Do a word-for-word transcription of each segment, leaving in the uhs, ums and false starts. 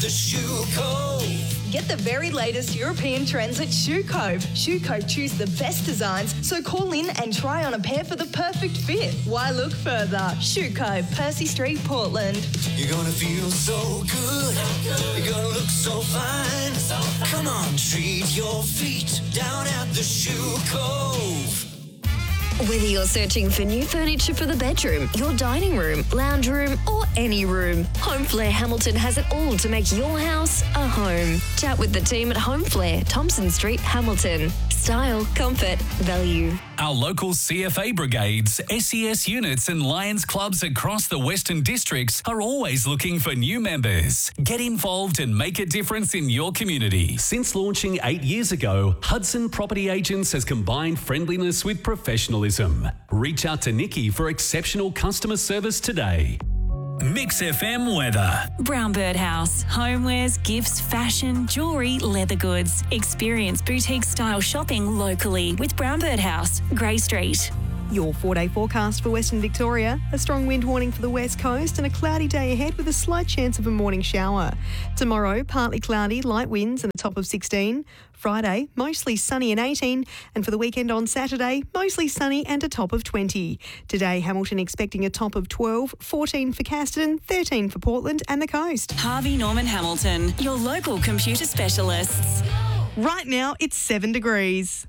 the Shoe Cove. Get the very latest European trends at Shoe Cove. Shoe Cove choose the best designs, so call in and try on a pair for the perfect fit. Why look further? Shoe Cove, Percy Street, Portland. You're gonna feel so good. You're gonna look so fine. Come on, treat your feet down at the Shoe Cove. Whether you're searching for new furniture for the bedroom, your dining room, lounge room, or any room, Home Flair Hamilton has it all to make your house a home. Chat with the team at Home Flair, Thompson Street, Hamilton. Style, comfort, value. Our local C F A brigades, S E S units and Lions clubs across the Western Districts are always looking for new members. Get involved and make a difference in your community. Since launching eight years ago, Hudson Property Agents has combined friendliness with professionalism. Reach out to Nikki for exceptional customer service today. Mix F M weather. Brown Bird House. Homewares, gifts, fashion, jewellery, leather goods. Experience boutique style shopping locally with Brown Bird House, Grey Street. Your four-day forecast for Western Victoria. A strong wind warning for the west coast and a cloudy day ahead with a slight chance of a morning shower. Tomorrow, partly cloudy, light winds and a top of sixteen. Friday, mostly sunny and eighteen. And for the weekend on Saturday, mostly sunny and a top of twenty. Today, Hamilton expecting a top of twelve, fourteen for Casterton, thirteen for Portland and the coast. Harvey Norman Hamilton, your local computer specialists. Right now, it's seven degrees.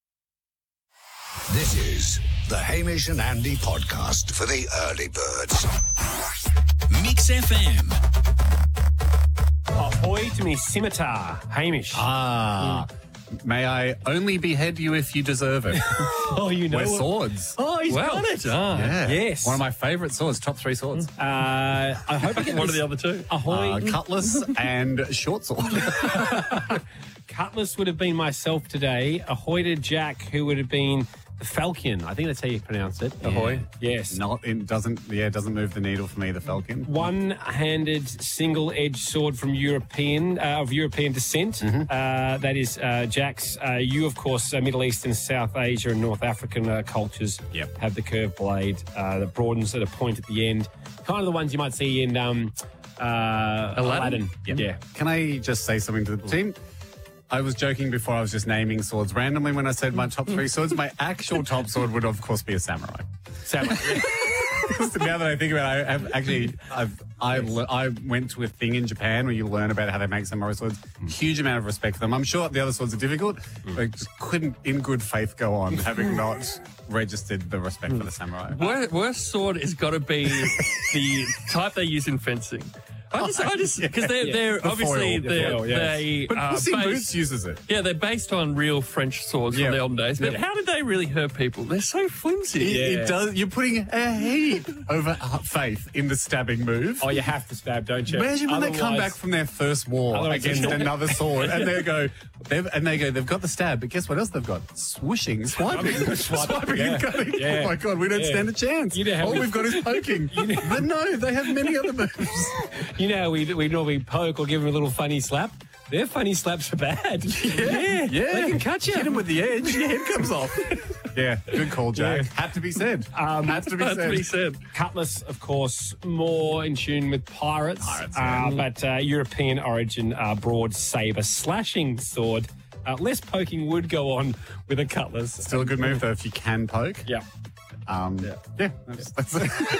This is the Hamish and Andy podcast for the early birds. Mix F M. Ahoy to me scimitar, Hamish. Ah. Mm. May I only behead you if you deserve it? Oh, you know We're what? swords. Oh, he's well got it. done. Yeah. Yes. One of my favourite swords, top three swords. Uh, I hope I get What this. are the other two? Ahoy. Uh, cutlass and short sword. Cutlass would have been myself today. Ahoy to Jack, who would have been the Falcon. I think that's how you pronounce it. Ahoy. Yes. Not it doesn't yeah, it doesn't move the needle for me, the Falcon. One-handed, single-edged sword from European uh, of European descent. Mm-hmm. Uh, that is uh, Jack's. Uh, you, of course, uh, Middle Eastern, South Asia, and North African uh, cultures Yep. have the curved blade uh, that broadens at a point at the end. Kind of the ones you might see in um, uh, Aladdin. Yep. Yeah. Can I just say something to the team? I was joking before I was just naming swords randomly when I said my top three swords. My actual top sword would, of course, be a samurai. Samurai. Because now that I think about it, I have actually, I've, I, I went to a thing in Japan where you learn about how they make samurai swords. Huge amount of respect for them. I'm sure the other swords are difficult, but I just couldn't, in good faith, go on having not registered the respect for the samurai. Worst, worst sword has got to be the type they use in fencing. I just, I just, because they're Yeah. they're The obviously foil, the they're, foil, yes. they But are Puss in based, Boots uses it. Yeah, they're based on real French swords Yeah. from the olden days. But Yeah. how did they really hurt people? They're so flimsy. It, Yeah. it does. You're putting a heap over faith in the stabbing move. Oh, you have to stab, don't you? Imagine when they come Otherwise- back from their first war Otherwise- against another sword, and they go, they've, and they go, they've got the stab, but guess what else they've got? Swooshing, swiping, Swiping, swiping, yeah. and cutting. Yeah. Oh my god, we don't Yeah. stand a chance. You know how All we- we've got is poking. But no, they have many other moves. You know how we, we normally poke or give them a little funny slap? Their funny slaps are bad. Yeah, yeah. They can cut you. Hit him with the edge, your head comes off. Yeah, good call, Jack. Yeah. Had to be said. Um, Had to be That's said. what he said. Cutlass, of course, more in tune with pirates, Pirates, uh, yeah. but uh, European origin uh, broad saber slashing sword. Uh, less poking would go on with a cutlass. Still a good move, though, if you can poke. Yeah. Um, yeah. yeah, that's, that's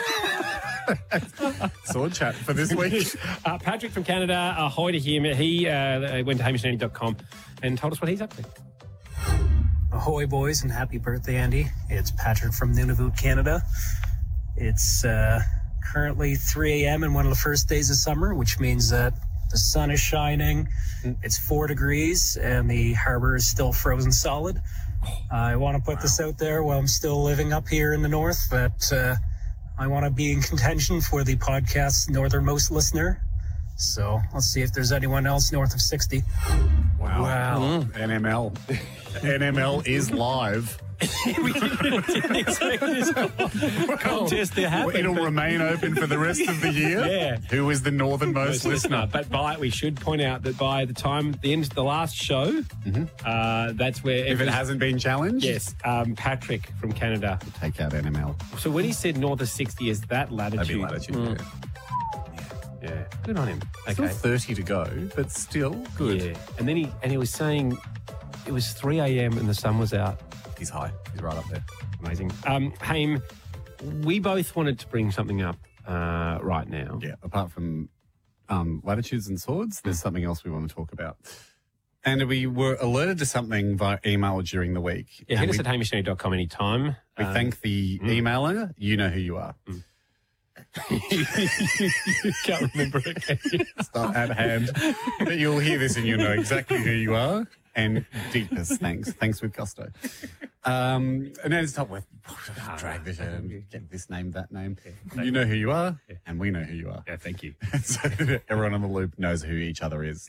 sword chat for this week. Uh, Patrick from Canada, ahoy to him. He uh, went to hamish and andy dot com and told us what he's up to. Ahoy, boys, and happy birthday, Andy. It's Patrick from Nunavut, Canada. It's uh, currently three a.m. and one of the first days of summer, which means that the sun is shining, it's four degrees, and the harbor is still frozen solid. I want to put this out there while I'm still living up here in the north that uh, I want to be in contention for the podcast's northernmost listener. So let's see if there's anyone else north of sixty. Wow. Wow. N M L. N M L is live. we didn't, didn't expect this contest to happen. It'll but- remain open for the rest of the year. Yeah. Who is the northernmost listener? But by we should point out that by the time the end of the last show, uh, that's where If it hasn't been challenged? yes, um, Patrick from Canada. Take out N M L. So when he said north of sixty, is that latitude? That'd be latitude. Yeah, good on him. Still Okay. thirty to go, but still good. Yeah. And then he and he was saying it was three a.m. and the sun was out. He's high. He's right up there. Amazing. Um, Haim, we both wanted to bring something up uh, right now. Yeah, apart from um, latitudes and swords, there's something else we want to talk about. And we were alerted to something via email during the week. Yeah, and hit us we, at hamish and andy dot com anytime. we Um, thank the emailer. You know who you are. you can't remember it, can you? It's not at hand. But you'll hear this and you'll know exactly who you are. And deepest thanks. Thanks with gusto. Um, and then it's not worth drag this and get this name, that name. You know who you are, and we know who you are. Yeah, thank you. So everyone on the loop knows who each other is.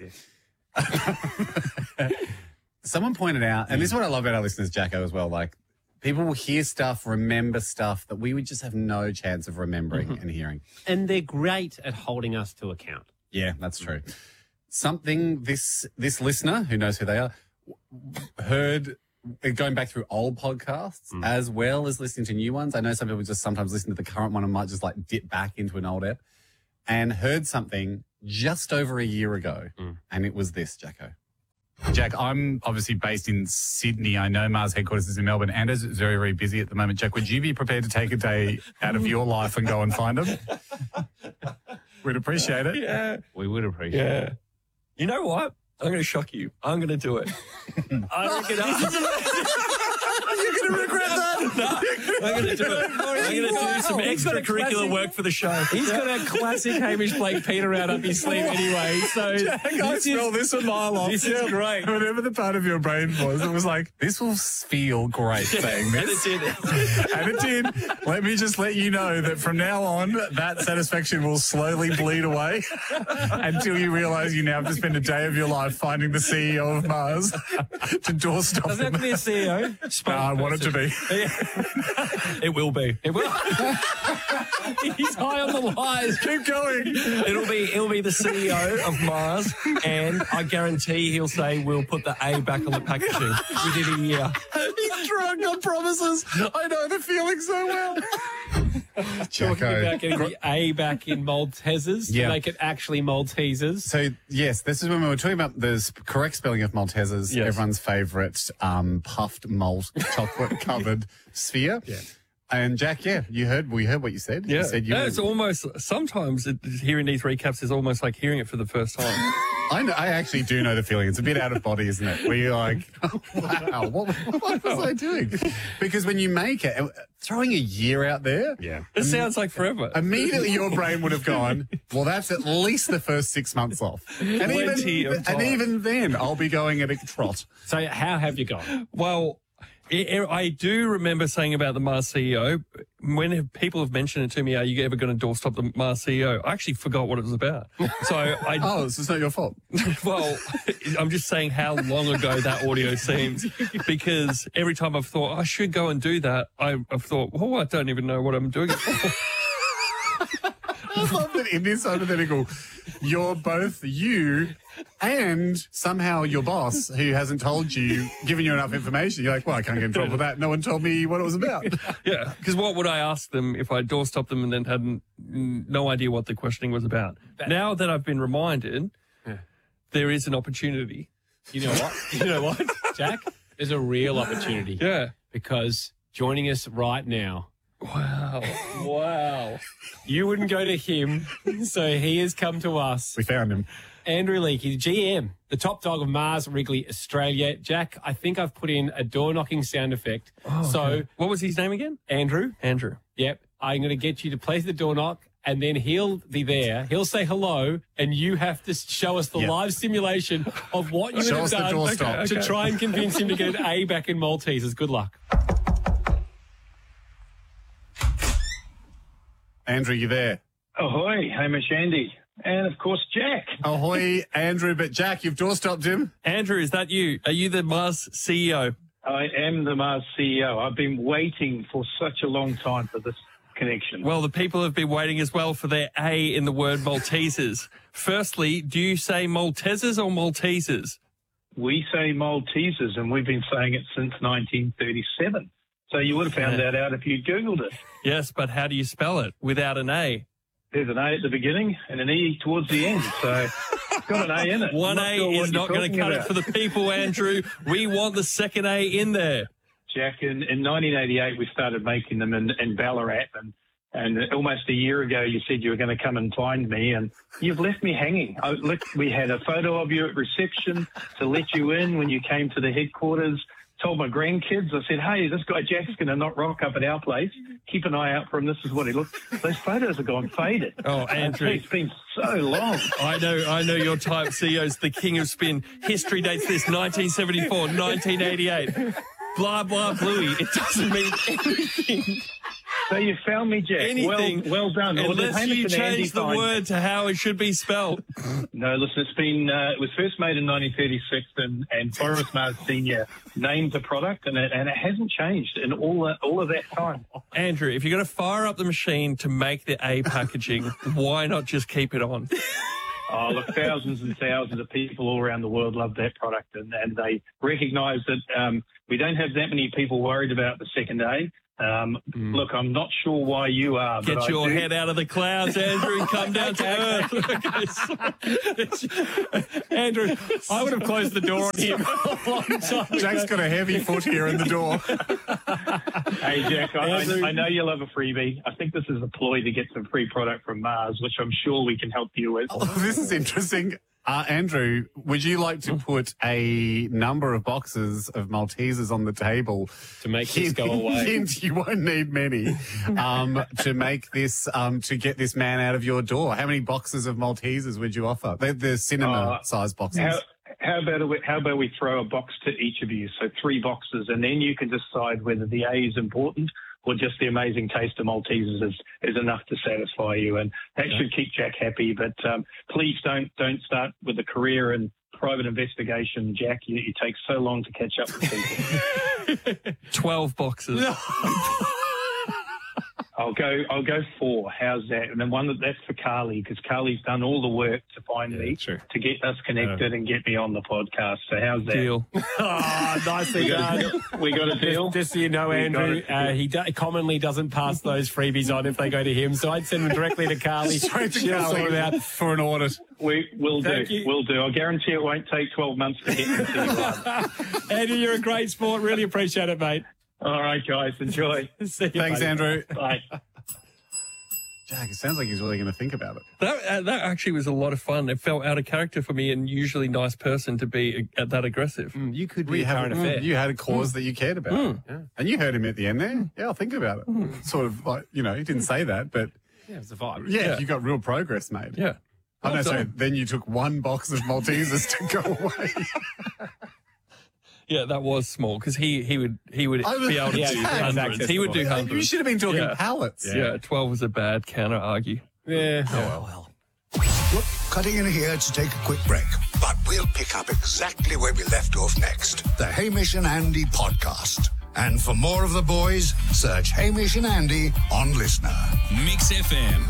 Someone pointed out, and this is what I love about our listeners, Jacko, as well, like, people will hear stuff, remember stuff that we would just have no chance of remembering Mhm. and hearing. And they're great at holding us to account. Yeah, that's true. Something this this listener, who knows who they are, heard going back through old podcasts as well as listening to new ones. I know some people just sometimes listen to the current one and might just like dip back into an old ep, and heard something just over a year ago. And it was this, Jacko. Jack, I'm obviously based in Sydney. I know Mars headquarters is in Melbourne, and it's very, very busy at the moment. Jack, would you be prepared to take a day out of your life and go and find them? We'd appreciate it. Yeah. We would appreciate Yeah. it. You know what? I'm going to shock you. I'm going to do it. I reckon You're going to regret that. I'm going to do it. I'm going to do some He's got a extracurricular classic- work for the show. He's got a classic Hamish Blake Peter round up his sleeve anyway. So Jack, I this smell is, this a mile off. this is great. Whatever the part of your brain was, it was like, this will feel great saying And it this. did. And it did. Let me just let you know that from now on, that satisfaction will slowly bleed away until you realise you now have to spend a day of your life finding the C E O of Mars to doorstop Doesn't have him. to be a C E O. No, I want it to be. It will be. It will. He's high on the lies. Keep going. It'll be it'll be the C E O of Mars, and I guarantee he'll say we'll put the A back on the packaging within a year. He's drunk on promises. I know the feeling so well. Talking about getting the A back in Maltesers to Yeah. make it actually Maltesers. So, yes, this is when we were talking about the sp- correct spelling of Maltesers, Yes. everyone's favourite um, puffed malt chocolate-covered sphere. Yeah. And, Jack, yeah, you heard we heard what you said. Yeah, You said you no, were- it's almost sometimes it, hearing these recaps is almost like hearing it for the first time. I know, I actually do know the feeling. It's a bit out of body, isn't it? Where you're like, wow, what, what was I doing? Because when you make it, throwing a year out there, Yeah. It sounds like forever. immediately your brain would have gone, well, that's at least the first six months off. And Plenty even, of time. and even then, I'll be going at a trot. So how have you gone? Well, I I do remember saying about the Mars C E O, when people have mentioned it to me, are you ever going to doorstop the Mars C E O? I actually forgot what it was about. So I, Oh, so it's not your fault. well, I'm just saying how long ago that audio seems, because every time I've thought I should go and do that, I, I've thought, oh, I don't even know what I'm doing it for. I love that in this hypothetical, you're both you and somehow your boss, who hasn't told you, given you enough information. You're like, well, I can't get in trouble with that. No one told me what it was about. Yeah, because what would I ask them if I doorstopped them and then hadn't mm, no idea what the questioning was about? Now that I've been reminded, there is an opportunity. You know what? You know what, Jack? There's a real opportunity. Yeah. Because joining us right now, Wow. Wow. you wouldn't go to him, so he has come to us. We found him. Andrew Leakey, G M, the top dog of Mars Wrigley Australia. Jack, I think I've put in a door knocking sound effect. So, Okay. What was his name again? Andrew, Andrew. yep, I'm going to get you to place the door knock, and then he'll be there. He'll say hello, and you have to show us the Yep. live simulation of what you Show would us the have done doorstop. to Okay. try and convince him to get an A back in Maltesers. Good luck. Andrew, you there? Ahoy, Hamish Andy. And of course, Jack. Ahoy, Andrew. But Jack, you've doorstopped him. Andrew, is that you? Are you the Mars C E O? I am the Mars C E O. I've been waiting for such a long time for this connection. Well, the people have been waiting as well for their A in the word Maltesers. Firstly, do you say Maltesers or Maltesers? We say Maltesers, and we've been saying it since nineteen thirty-seven. So you would have found Yeah. that out if you Googled it. Yes, but how do you spell it without an A? there's an A at the beginning and an E towards the end. So it's got an A in it. One I'm A not sure what is you're not going to talking cut about. it for the people, Andrew. We want the second A in there. Jack, in, in nineteen eighty-eight, we started making them in, in Ballarat, and, and almost a year ago, you said you were going to come and find me, and you've left me hanging. I, look, we had a photo of you at reception to let you in when you came to the headquarters. Told my grandkids, I said, hey, this guy Jack's going to not rock up at our place. Keep an eye out for him. This is what he looks. Those photos have gone faded. Oh, Andrew. It's been so long. I know, I know your type, C E O's the king of spin. History dates this nineteen seventy-four, nineteen eighty-eight. Blah, blah, bluey. It doesn't mean anything. So you found me, Jack. Anything. Well, well done. Unless Hamish you and Andy change the find- word to how it should be spelled. No, listen, it's been, uh, it was first made in nineteen thirty-six, and, and Boris Mars Senior named the product, and it, and it hasn't changed in all, that, all of that time. Andrew, if you're going to fire up the machine to make the A packaging, why not just keep it on? Oh, look, thousands and thousands of people all around the world love that product, and, and they recognise that um, we don't have that many people worried about the second A. Um, Mm. Look, I'm not sure why you are. Get but your I do. head out of the clouds, Andrew, and come down to earth. Andrew, I would have closed the door on him a long time ago. Jack's got a heavy foot here in the door. Hey, Jack, I, Andrew. I, I know you love a freebie. I think this is a ploy to get some free product from Mars, which I'm sure we can help you with. Oh, this is interesting. Uh, Andrew, would you like to put a number of boxes of Maltesers on the table To make this go away. Hint, you won't need many um, to make this um, to get this man out of your door. How many boxes of Maltesers would you offer? They're, they're cinema-sized boxes. How, how about we, how about we throw a box to each of you, so three boxes, and then you can decide whether the A is important or just the amazing taste of Maltesers is, is enough to satisfy you, and that Okay. should keep Jack happy. But um, please don't don't start with a career in private investigation, Jack. You, you take so long to catch up with people. twelve boxes. I'll go. I'll go four. How's that? And then one that that's for Carly, because Carly's done all the work to find me, sure. to get us connected and get me on the podcast. So how's that? Deal. Oh, nicely We got a done. deal? We got a deal? Just, just so you know, We Andrew, got a uh, he do- commonly doesn't pass those freebies on if they go to him, so I'd send them directly to Carly. Straight to She'll Carly sort it out. for an audit. We will do. Thank you. We'll do. I guarantee it won't take twelve months to get into you live. Andrew, you're a great sport. Really appreciate it, mate. All right, guys. Enjoy. See you, Thanks, buddy. Andrew. Bye. Jack, it sounds like he's really going to think about it. That, uh, that actually was a lot of fun. It felt out of character for me, and usually nice person to be uh, that aggressive. You could We be a have, current affair. you had a cause that you cared about. Mm. Yeah. And you heard him at the end there. Yeah, I'll think about it. Sort of like, you know, he didn't say that, but Yeah, it's a vibe. yeah, Yeah. you got real progress made. Yeah. I know, Well so done. then you took one box of Maltesers to go away. Yeah, that was small because he, he would he would I was- be able to Yeah, do he has hundreds. access He to would do all. hundreds. You should have been talking Yeah. pallets. Yeah, twelve was a bad counter argue. Yeah. Oh, well. Look, cutting in here to take a quick break, but we'll pick up exactly where we left off next. The Hamish and Andy podcast. And for more of the boys, search Hamish and Andy on Listener. Mix F M.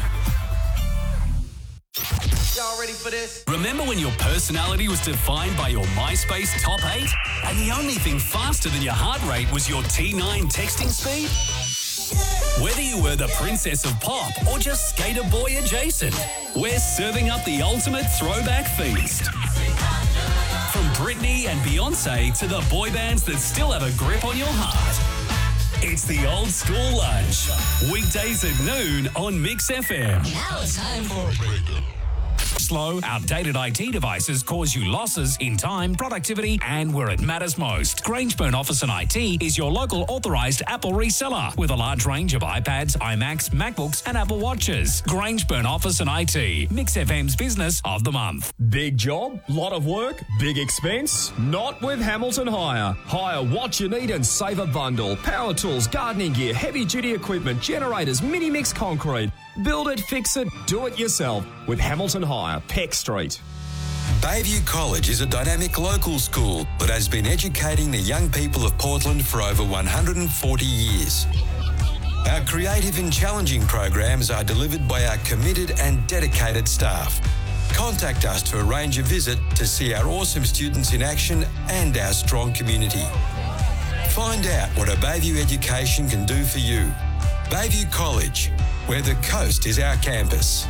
Y'all ready for this? Remember when your personality was defined by your MySpace top eight? And the only thing faster than your heart rate was your T nine texting speed? Whether you were the princess of pop or just skater boy adjacent, we're serving up the ultimate throwback feast. From Britney and Beyonce to the boy bands that still have a grip on your heart. It's the old school lunch. Weekdays at noon on Mix F M. Now it's time for a break. Slow, outdated I T devices cause you losses in time, productivity, and where it matters most. Grangeburn Office and I T is your local authorised Apple reseller with a large range of iPads, iMacs, MacBooks, and Apple Watches. Grangeburn Office and I T, Mix F M's Business of the Month. Big job, lot of work, big expense? Not with Hamilton Hire. Hire what you need and save a bundle. Power tools, gardening gear, heavy duty equipment, generators, mini mix concrete. Build it, fix it, do it yourself with Hamilton Hire, Peck Street. Bayview College is a dynamic local school that has been educating the young people of Portland for over one hundred forty years. Our creative and challenging programs are delivered by our committed and dedicated staff. Contact us to arrange a visit to see our awesome students in action and our strong community. Find out what a Bayview education can do for you. Bayview College, where the coast is our campus.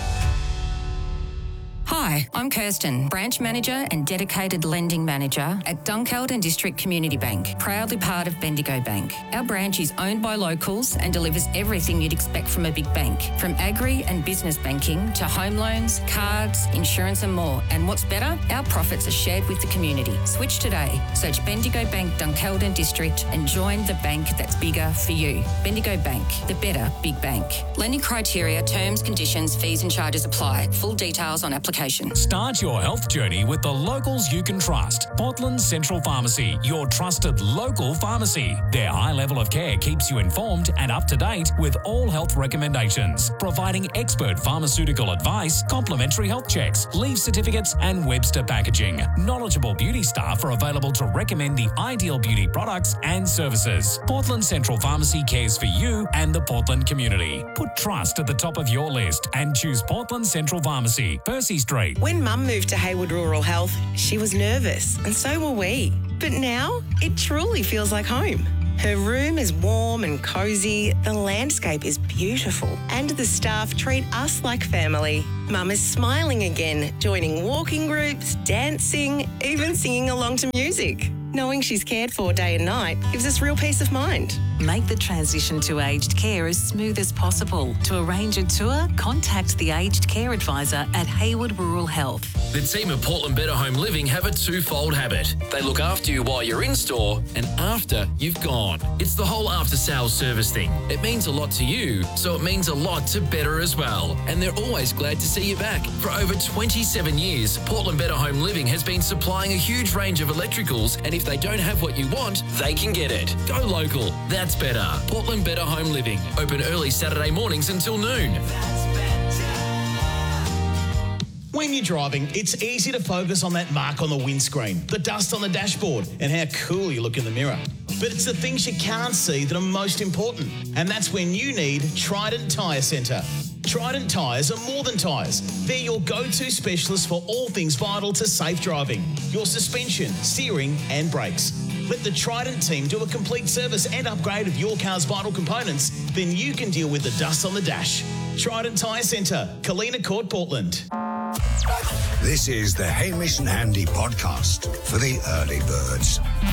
Hi, I'm Kirsten, Branch Manager and Dedicated Lending Manager at Dunkeld District Community Bank, proudly part of Bendigo Bank. Our branch is owned by locals and delivers everything you'd expect from a big bank, from agri and business banking to home loans, cards, insurance and more. And what's better, our profits are shared with the community. Switch today. Search Bendigo Bank Dunkeld District and join the bank that's bigger for you. Bendigo Bank, the better big bank. Lending criteria, terms, conditions, fees and charges apply. Full details on application. Start your health journey with the locals you can trust. Portland Central Pharmacy, your trusted local pharmacy. Their high level of care keeps you informed and up to date with all health recommendations, providing expert pharmaceutical advice, complimentary health checks, leave certificates, and Webster packaging. Knowledgeable beauty staff are available to recommend the ideal beauty products and services. Portland Central Pharmacy cares for you and the Portland community. Put trust at the top of your list and choose Portland Central Pharmacy, Percy Street. When Mum moved to Hayward Rural Health, she was nervous, and so were we. But now, it truly feels like home. Her room is warm and cosy, the landscape is beautiful, and the staff treat us like family. Mum is smiling again, joining walking groups, dancing, even singing along to music. Knowing she's cared for day and night gives us real peace of mind. Make the transition to aged care as smooth as possible. To arrange a tour, contact the Aged Care Advisor at Hayward Rural Health. The team at Portland Better Home Living have a twofold habit. They look after you while you're in store and after you've gone. It's the whole after-sales service thing. It means a lot to you, so it means a lot to Better as well. And they're always glad to see you back. For over twenty-seven years, Portland Better Home Living has been supplying a huge range of electricals, and if they don't have what you want, they can get it. Go local. That's better. Portland Better Home Living. Open early Saturday mornings until noon. When you're driving, it's easy to focus on that mark on the windscreen, the dust on the dashboard, and how cool you look in the mirror. But it's the things you can't see that are most important, and that's when you need Trident Tyre Centre. Trident tyres are more than tyres. They're your go-to specialist for all things vital to safe driving. Your suspension, steering and brakes. Let the Trident team do a complete service and upgrade of your car's vital components, then you can deal with the dust on the dash. Trident Tyre Centre, Kalina Court, Portland. This is the Hamish and Andy podcast for the early birds.